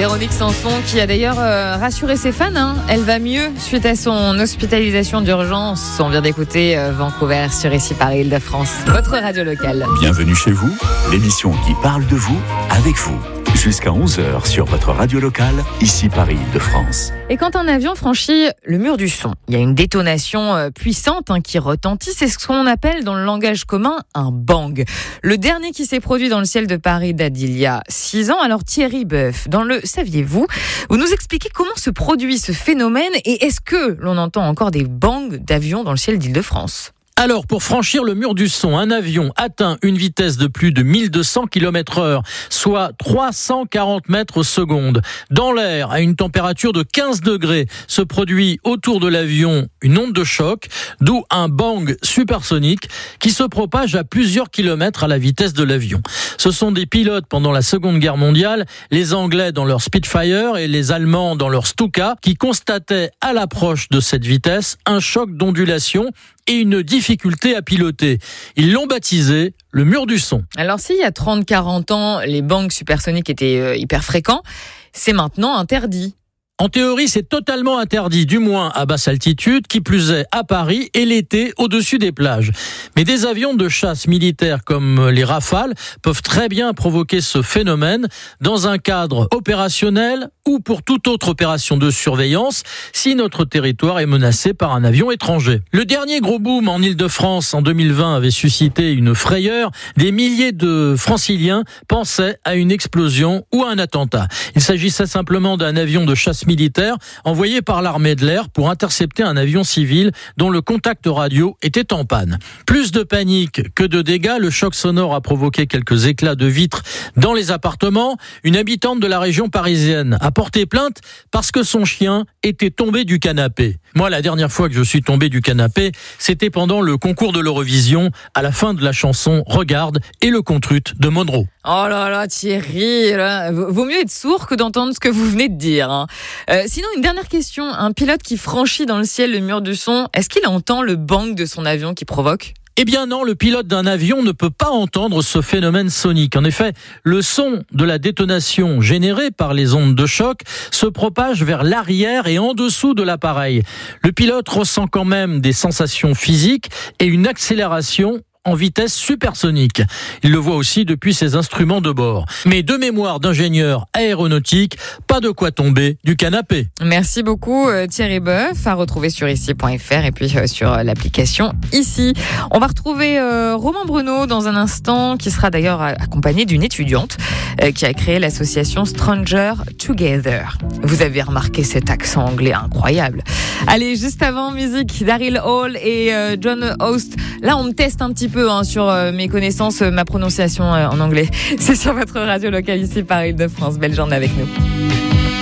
Véronique Sanson qui a d'ailleurs rassuré ses fans. Elle va mieux suite à son hospitalisation d'urgence. On vient d'écouter Vancouver sur ici Paris Île-de-France, votre radio locale. Bienvenue chez vous, l'émission qui parle de vous, avec vous. Jusqu'à 11h sur votre radio locale, ici Paris Île-de-France. Et quand un avion franchit le mur du son, il y a une détonation puissante qui retentit. C'est ce qu'on appelle dans le langage commun un bang. Le dernier qui s'est produit dans le ciel de Paris date d'il y a 6 ans. Alors Thierry Boeuf, dans le Saviez-vous, vous nous expliquez comment se produit ce phénomène et est-ce que l'on entend encore des bangs d'avions dans le ciel d'Île-de-France ? Alors, pour franchir le mur du son, un avion atteint une vitesse de plus de 1200 km/h, soit 340 mètres secondes. Dans l'air, à une température de 15 degrés, se produit autour de l'avion une onde de choc, d'où un bang supersonique qui se propage à plusieurs kilomètres à la vitesse de l'avion. Ce sont des pilotes pendant la Seconde Guerre mondiale, les Anglais dans leur Spitfire et les Allemands dans leur Stuka, qui constataient à l'approche de cette vitesse un choc d'ondulation et une difficulté à piloter. Ils l'ont baptisé le mur du son. Alors s'il y a 30-40 ans, les bangs supersoniques étaient hyper fréquents, c'est maintenant interdit. En théorie, c'est totalement interdit, du moins à basse altitude, qui plus est à Paris et l'été au-dessus des plages. Mais des avions de chasse militaires comme les Rafales peuvent très bien provoquer ce phénomène dans un cadre opérationnel ou pour toute autre opération de surveillance si notre territoire est menacé par un avion étranger. Le dernier gros boom en Île-de-France en 2020 avait suscité une frayeur. Des milliers de Franciliens pensaient à une explosion ou à un attentat. Il s'agissait simplement d'un avion de chasse militaire envoyé par l'armée de l'air pour intercepter un avion civil dont le contact radio était en panne. Plus de panique que de dégâts, le choc sonore a provoqué quelques éclats de vitres dans les appartements. Une habitante de la région parisienne a porté plainte parce que son chien était tombé du canapé. Moi, la dernière fois que je suis tombé du canapé, c'était pendant le concours de l'Eurovision, à la fin de la chanson Regarde et le contrut de Monroe. Oh là là, Thierry, vaut mieux être sourd que d'entendre ce que vous venez de dire. Sinon, une dernière question. Un pilote qui franchit dans le ciel le mur du son, est-ce qu'il entend le bang de son avion qui provoque ? Eh bien non, le pilote d'un avion ne peut pas entendre ce phénomène sonique. En effet, le son de la détonation générée par les ondes de choc se propage vers l'arrière et en dessous de l'appareil. Le pilote ressent quand même des sensations physiques et une accélération en vitesse supersonique. Il le voit aussi depuis ses instruments de bord. Mais de mémoire d'ingénieur aéronautique, pas de quoi tomber du canapé. Merci beaucoup Thierry Boeuf, à retrouver sur ici.fr et puis sur l'application ici. On va retrouver Romain Bruno dans un instant, qui sera d'ailleurs accompagné d'une étudiante qui a créé l'association Stranger Together. Vous avez remarqué cet accent anglais incroyable. Allez, juste avant, musique Daryl Hall et John Host. Là, on me teste un petit peu sur mes connaissances, ma prononciation en anglais. C'est sur votre radio locale ici, Paris Île-de-France. Belle journée avec nous.